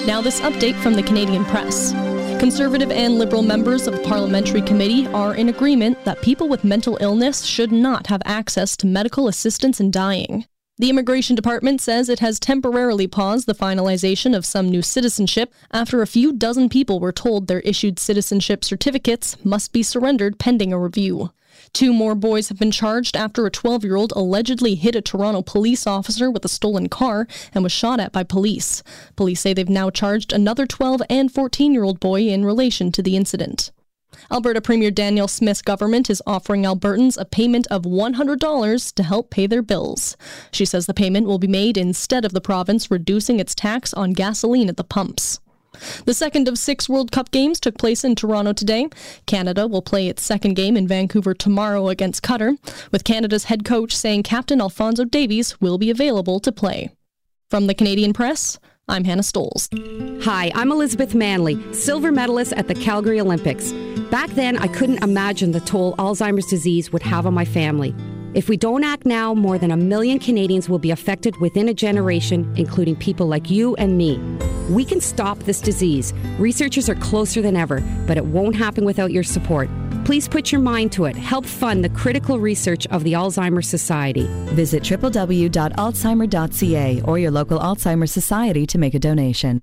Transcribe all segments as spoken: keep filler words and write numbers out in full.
Now this update from the Canadian Press. Conservative and Liberal members of the Parliamentary Committee are in agreement that people with mental illness should not have access to medical assistance in dying. The Immigration Department says it has temporarily paused the finalization of some new citizenship after a few dozen people were told their issued citizenship certificates must be surrendered pending a review. Two more boys have been charged after a twelve-year-old allegedly hit a Toronto police officer with a stolen car and was shot at by police. Police say they've now charged another twelve and fourteen-year-old boy in relation to the incident. Alberta Premier Danielle Smith's government is offering Albertans a payment of one hundred dollars to help pay their bills. She says the payment will be made instead of the province reducing its tax on gasoline at the pumps. The second of six World Cup games took place in Toronto today. Canada will play its second game in Vancouver tomorrow against Qatar, with Canada's head coach saying Captain Alphonso Davies will be available to play. From the Canadian Press, I'm Hannah Stoles. Hi, I'm Elizabeth Manley, silver medalist at the Calgary Olympics. Back then, I couldn't imagine the toll Alzheimer's disease would have on my family. If we don't act now, more than a million Canadians will be affected within a generation, including people like you and me. We can stop this disease. Researchers are closer than ever, but it won't happen without your support. Please put your mind to it. Help fund the critical research of the Alzheimer's Society. Visit w w w dot alzheimer dot c a or your local Alzheimer's Society to make a donation.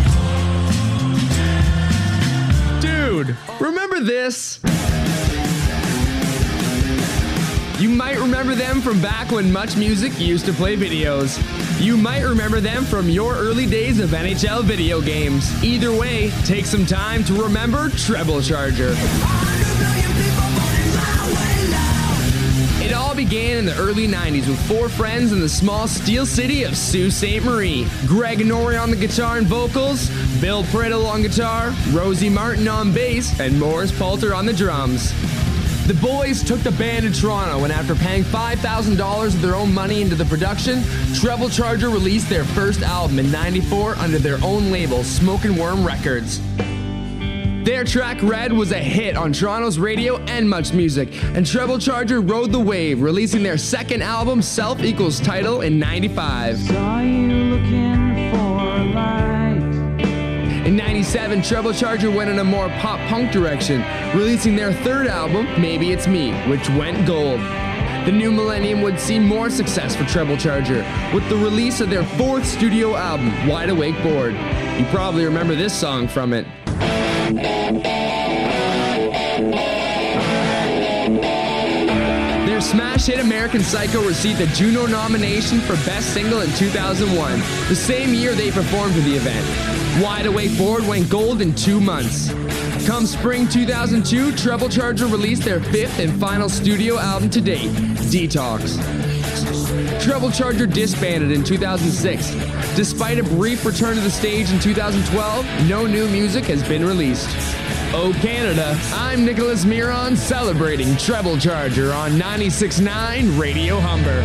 Dude, remember this? You might remember them from back when Much Music used to play videos. You might remember them from your early days of N H L video games. Either way, take some time to remember Treble Charger. It all began in the early nineties with four friends in the small steel city of Sault Ste. Marie. Greg Norrie on the guitar and vocals, Bill Priddle on guitar, Rosie Martin on bass, and Morris Poulter on the drums. The boys took the band to Toronto, and after paying five thousand dollars of their own money into the production, Treble Charger released their first album in ninety-four under their own label, Smokin' Worm Records. Their track Red was a hit on Toronto's radio and Much Music, and Treble Charger rode the wave, releasing their second album, Self Equals Title, in ninety-five. Saw you looking for a light. In ninety-seven, Treble Charger went in a more pop-punk direction, releasing their third album, Maybe It's Me, which went gold. The new millennium would see more success for Treble Charger, with the release of their fourth studio album, Wide Awake Bored. You probably remember this song from it. Their smash hit American Psycho received a Juno nomination for Best Single in two thousand one, the same year they performed for the event. Wide Awake Bored went gold in two months. Come spring two thousand two, Treble Charger released their fifth and final studio album to date, Detox. Treble Charger disbanded in two thousand six. Despite a brief return to the stage in two thousand twelve, no new music has been released. Oh Canada, I'm Nicholas Miron celebrating Treble Charger on ninety-six point nine Radio Humber.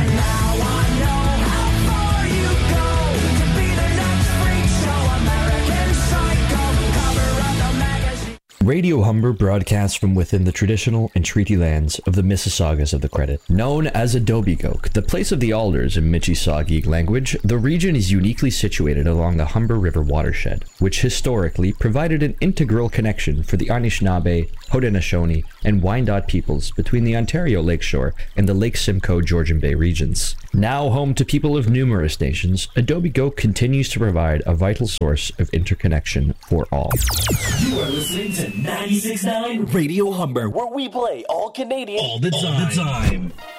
Radio Humber broadcasts from within the traditional and treaty lands of the Mississaugas of the Credit. Known as Etobicoke, the place of the alders in Michisaugee language, the region is uniquely situated along the Humber River watershed, which historically provided an integral connection for the Anishinaabe, Haudenosaunee, and Wyandot peoples between the Ontario Lakeshore and the Lake Simcoe Georgian Bay regions. Now home to people of numerous nations, Etobicoke continues to provide a vital source of interconnection for all. You are listening to ninety-six point nine Radio Humber, where we play all Canadian all the time. All the time.